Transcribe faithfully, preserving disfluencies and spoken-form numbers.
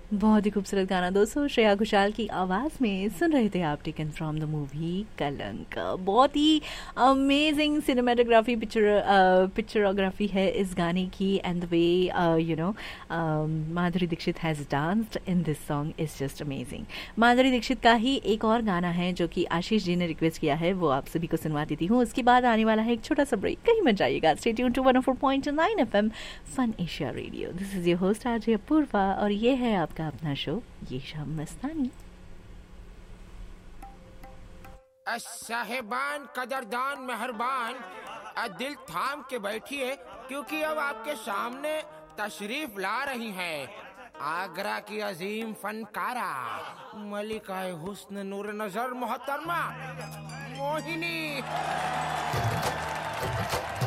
बहुत ही खूबसूरत गाना दोस्तों, श्रेया घोषाल की आवाज़ में सुन रहे थे आप, टेकन फ्रॉम द मूवी कलंक। बहुत ही अमेजिंग सिनेमाटोग्राफी, पिक्चर पिक्चरोग्राफी है इस गाने की, and the way you know Madhuri Dixit has danced in this song is just amazing. Madhuri Dixit का ही एक और गाना है जो कि आशीष जी ने रिक्वेस्ट किया है, वो आप सभी को सुनवा देती हूँ। उसके बाद आने वाला है एक छोटा सा ब्रेक, कहीं मत जाइएगा। Stay tuned to one O four point nine F M fun Asia radio. This is your host RJ Apoorva और ये है आपका अपना शो ये शाम मस्तानी। साहेबान, कदरदान, मेहरबान, दिल थाम के बैठिए क्योंकि अब आपके सामने तशरीफ ला रही हैं आगरा की अजीम फनकारा मलिका हुस्न नूर नजर मोहतरमा मोहिनी।